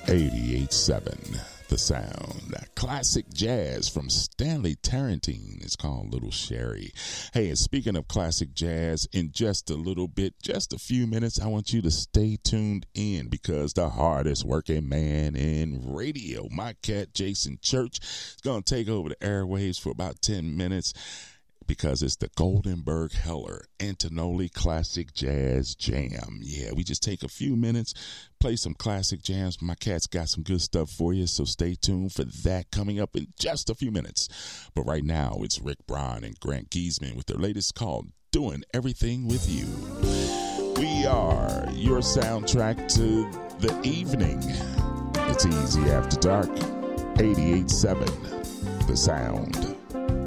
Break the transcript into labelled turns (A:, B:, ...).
A: 88.7 The Sound. Classic jazz from Stanley Tarantine. It's called Little Sherry. Hey, and speaking of classic jazz, in just a little bit, just a few minutes, I want you to stay tuned in because the hardest working man in radio, my cat Jason Church, is going to take over the airwaves for about 10 minutes. Because it's the Goldenberg Heller Antonelli Classic Jazz Jam. Yeah, we just take a few minutes, play some classic jams. My cat's got some good stuff for you, so stay tuned for that coming up in just a few minutes. But right now, it's Rick Braun and Grant Giesman with their latest called Doing Everything With You. We are your soundtrack to the evening. It's Easy After Dark, 88.7 The Sound.